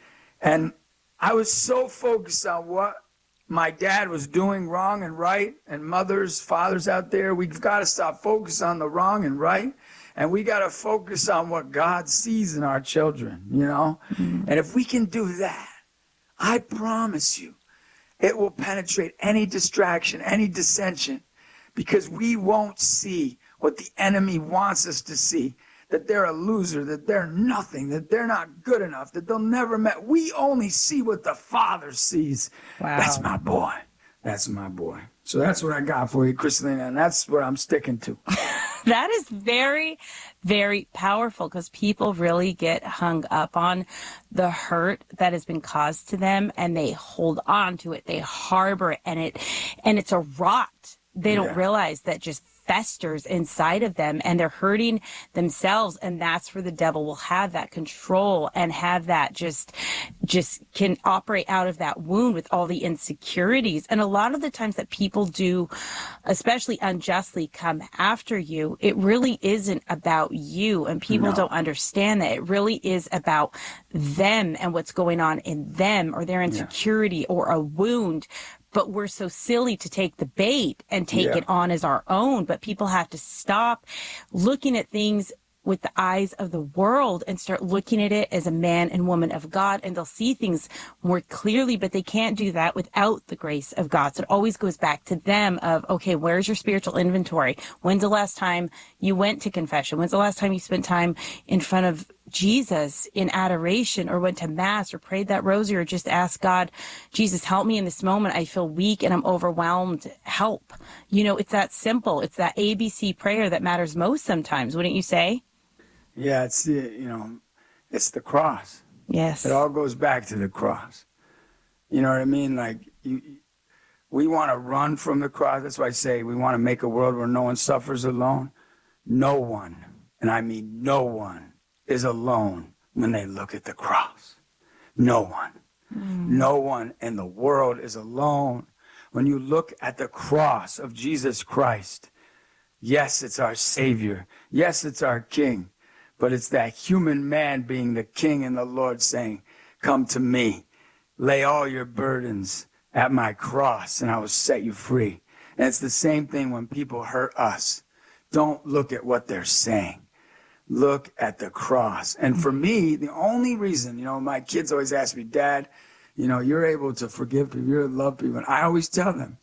And I was so focused on what my dad was doing wrong and right, and mothers, fathers out there, we've got to stop focusing on the wrong and right, and we got to focus on what God sees in our children, you know? Mm-hmm. And if we can do that, I promise you, it will penetrate any distraction, any dissension, because we won't see what the enemy wants us to see, that they're a loser, that they're nothing, that they're not good enough, that they'll never met. We only see what the Father sees. Wow. That's my boy. That's my boy. So that's what I got for you, Kristalina, and that's what I'm sticking to. That is very, very powerful, because people really get hung up on the hurt that has been caused to them, and they hold on to it. They harbor it, and it, and it's a rot. They don't yeah. realize that just festers inside of them, and they're hurting themselves. And that's where the devil will have that control and have that just, just can operate out of that wound with all the insecurities. And a lot of the times that people do, especially unjustly, come after you, it really isn't about you. And people no. don't understand that. It really is about them and what's going on in them, or their insecurity yeah. or a wound. But we're so silly to take the bait and take yeah. it on as our own. But people have to stop looking at things with the eyes of the world and start looking at it as a man and woman of God, and they'll see things more clearly. But they can't do that without the grace of God. So it always goes back to them of, okay, where's your spiritual inventory? When's the last time you went to confession? When's the last time you spent time in front of Jesus in adoration, or went to mass, or prayed that rosary, or just asked God, Jesus, help me in this moment. I feel weak and I'm overwhelmed. Help. You know, it's that simple. It's that A B C prayer that matters most sometimes, wouldn't you say? Yeah, it's, you know, it's the cross. Yes. It all goes back to the cross. You know what I mean? Like, you, we want to run from the cross. That's why I say we want to make a world where no one suffers alone. No one, and I mean no one, is alone when they look at the cross. No one. Mm. No one in the world is alone when you look at the cross of Jesus Christ. Yes, it's our Savior. Yes, it's our King. But it's that human man being the King and the Lord saying, come to me, lay all your burdens at my cross, and I will set you free. And it's the same thing when people hurt us. Don't look at what they're saying. Look at the cross. And for me, the only reason, you know, my kids always ask me, Dad, you know, you're able to forgive people, you're able to love people. And I always tell them,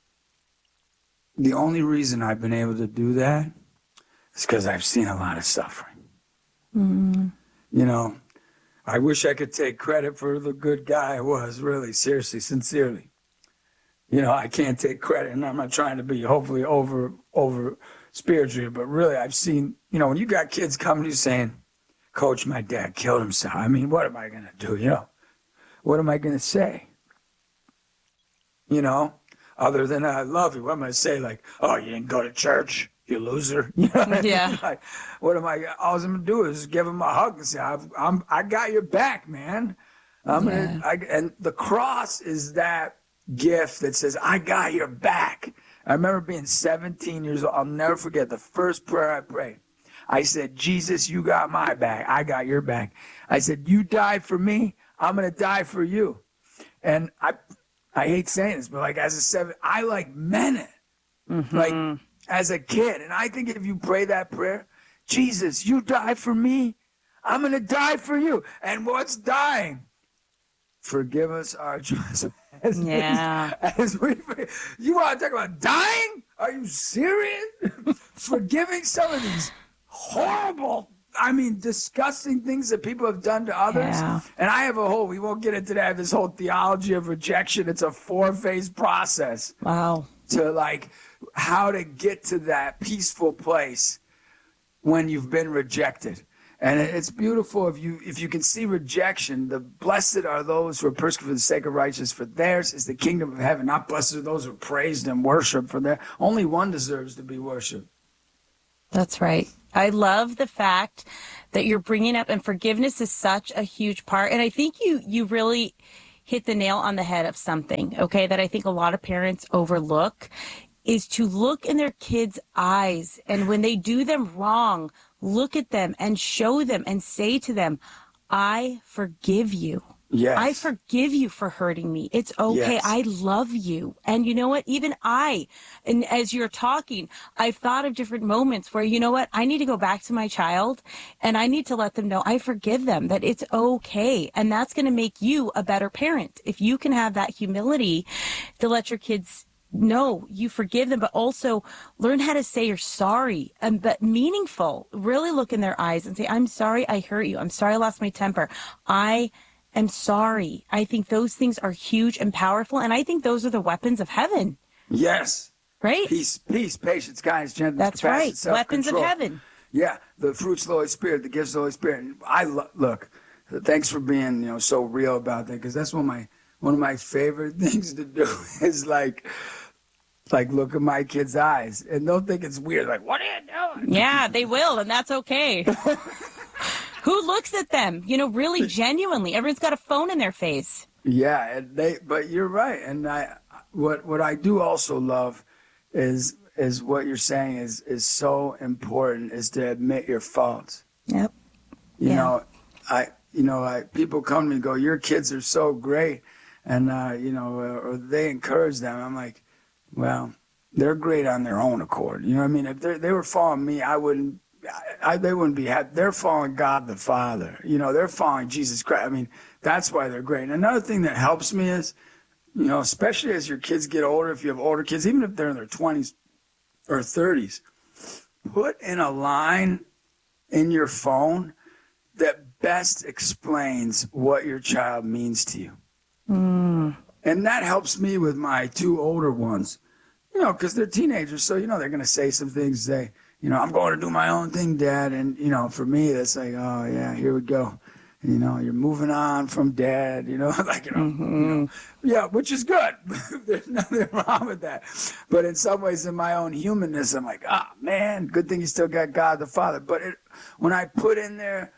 the only reason I've been able to do that is because I've seen a lot of suffering. Mm. You know, I wish I could take credit for the good guy I was, really, seriously, sincerely. You know, I can't take credit, and I'm not trying to be hopefully over, over spiritual, but really I've seen, you know, when you got kids coming to you saying, Coach, my dad killed himself. I mean, what am I going to do? You know, what am I going to say? You know, other than I love you, what am I going to say? Like, oh, you didn't go to church, you loser. You know, yeah. Like, what am I, all I'm going to do is give him a hug and say, I've, I'm, I got your back, man. I'm yeah. gonna, I, and the cross is that gift that says, I got your back. I remember being seventeen years old. I'll never forget the first prayer I prayed. I said, Jesus, you got my back. I got your back. I said, you died for me. I'm going to die for you. And I I hate saying this, but like as a seven, I like meant it. Mm-hmm. Like as a kid. And I think if you pray that prayer, Jesus, you die for me. I'm going to die for you. And what's dying? Forgive us our trespasses. Yeah. As we, you want to talk about dying? Are you serious? Forgiving some of these horrible, I mean, disgusting things that people have done to others. Yeah. And I have a whole, we won't get into that, this whole theology of rejection. It's a four-phase process. Wow. To like how to get to that peaceful place when you've been rejected. And it's beautiful if you if you can see rejection. The blessed are those who are persecuted for the sake of righteousness, for theirs is the kingdom of heaven. Not blessed are those who are praised and worshiped, for their only one deserves to be worshiped. That's right. I love the fact that you're bringing up, and forgiveness is such a huge part. And I think you you really hit the nail on the head of something, okay, that I think a lot of parents overlook, is to look in their kids' eyes. And when they do them wrong, look at them and show them and say to them, I forgive you. Yes. I forgive you for hurting me. It's okay. Yes. I love you. And you know what? Even I, and as you're talking, I've thought of different moments where, you know what? I need to go back to my child and I need to let them know I forgive them, that it's okay. And that's going to make you a better parent. If you can have that humility to let your kids know you forgive them, but also learn how to say you're sorry, and but meaningful. Really look in their eyes and say, I'm sorry I hurt you. I'm sorry I lost my temper. I am sorry. I think those things are huge and powerful, and I think those are the weapons of heaven. Yes. Right? Peace, peace, patience, kindness, gentleness, That's compassion, right. self-control. Weapons of heaven. Yeah, the fruits of the Holy Spirit, the gifts of the Holy Spirit. And I lo- look. Thanks for being, you know, so real about that, because that's one of my one of my favorite things to do is like. Like, look at my kids' eyes, and they'll think it's weird. Like, what are you doing? Yeah, they will, and that's okay. Who looks at them? You know, really genuinely. Everyone's got a phone in their face. Yeah, and they. But you're right, and I. What what I do also love is is what you're saying is is so important, is to admit your faults. Yep. You Yeah. know, I. You know, I people come to me and go, your kids are so great, and uh, you know, or they encourage them. I'm like, well, they're great on their own accord. You know what I mean? If they they were following me, I wouldn't. I, I, they wouldn't be happy. They're following God the Father. You know, they're following Jesus Christ. I mean, that's why they're great. And another thing that helps me is, you know, especially as your kids get older, if you have older kids, even if they're in their twenties or thirties, put in a line in your phone that best explains what your child means to you. Mm. And that helps me with my two older ones, you know, because they're teenagers. So, you know, they're going to say some things, say, you know, I'm going to do my own thing, Dad. And, you know, for me, that's like, oh, yeah, here we go. And, you know, you're moving on from Dad, you know, like, you know, mm-hmm. you know, yeah, which is good. There's nothing wrong with that. But in some ways, in my own humanness, I'm like, ah, oh, man, good thing you still got God the Father. But it, when I put in there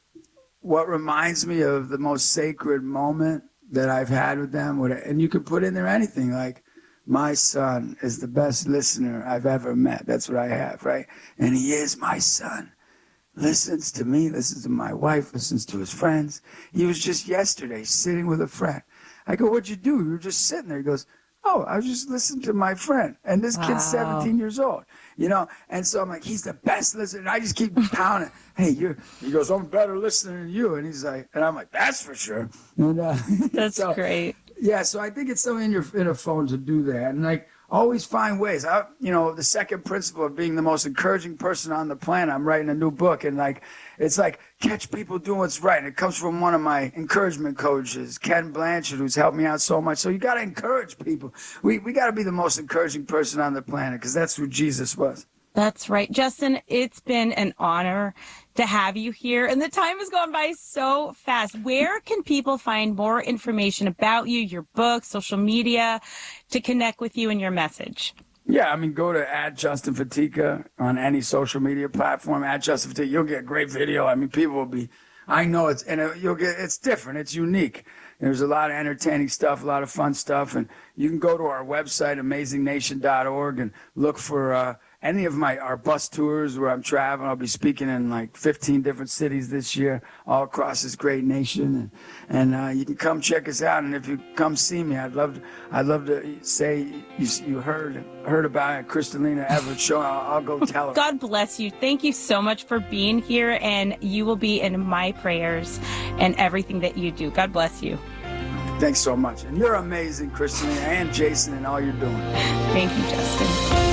what reminds me of the most sacred moment that I've had with them, and you could put in there anything like, my son is the best listener I've ever met. That's what I have, right? And he is my son. Listens to me, listens to my wife, listens to his friends. He was just yesterday sitting with a friend. I go, what'd you do? You were just sitting there. He goes, oh, I was just listening to my friend. And this Wow. kid's seventeen years old, you know? And so I'm like, he's the best listener. And I just keep pounding. Hey, you're, he goes, I'm a better listener than you. And he's like, and I'm like, that's for sure. And, uh, That's so, great. Yeah, so I think it's something in your in a phone to do that, and like always find ways. I, you know, the second principle of being the most encouraging person on the planet. I'm writing a new book, and like it's like catch people doing what's right. And it comes from one of my encouragement coaches, Ken Blanchard, who's helped me out so much. So you got to encourage people. We we got to be the most encouraging person on the planet because that's who Jesus was. That's right. Justin, it's been an honor to have you here. And the time has gone by so fast. Where can people find more information about you, your book, social media, to connect with you and your message? Yeah, I mean, go to at Justin Fatica on any social media platform. At Justin Fatica, you'll get great video. I mean, people will be, I know it's, and it, you'll get, it's different. It's unique. There's a lot of entertaining stuff, a lot of fun stuff. And you can go to our website, amazing nation dot org, and look for, uh, any of my our bus tours where I'm traveling. I'll be speaking in like fifteen different cities this year, all across this great nation. And, and uh, you can come check us out. And if you come see me, I'd love to, I'd love to say you, you heard heard about it, Kristalina Everett show. I'll, I'll go tell her. God bless you. Thank you so much for being here, and you will be in my prayers and everything that you do. God bless you. Thanks so much. And you're amazing, Kristalina, and Jason, and all you're doing. Thank you, Justin.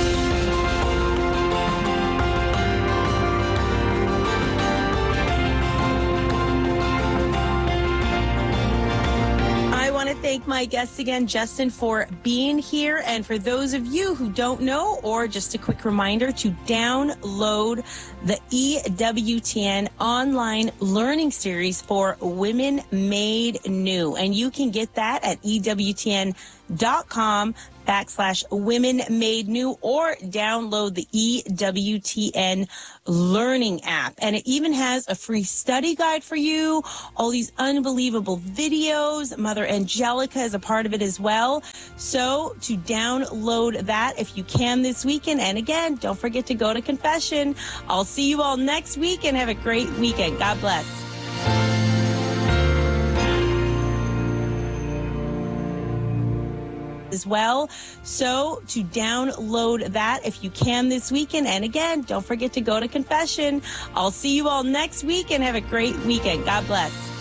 Thank my guests again, Justin, for being here. And for those of you who don't know, or just a quick reminder to download the E W T N online learning series for Women Made New. And you can get that at E W T N dot com backslash women made new, or download the E W T N learning app. And it even has a free study guide for you, all these unbelievable videos. Mother Angelica is a part of it as well. So to download that if you can this weekend. And again, don't forget to go to confession. I'll see you all next week, and have a great weekend. God bless. As well. So to download that if you can this weekend. And again, don't forget to go to confession. I'll see you all next week, and have a great weekend. God bless.